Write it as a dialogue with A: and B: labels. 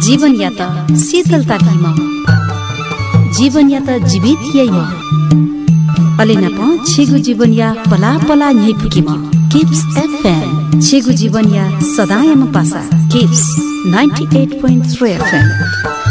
A: जीवन या त शीतलता भीम जीवन या त जीवित यही अलेना प छेगु जीवन या पला पला न्यै पुकीम किप्स एफएम छेगु जीवन या सदायम पासा किप्स 98.3 FM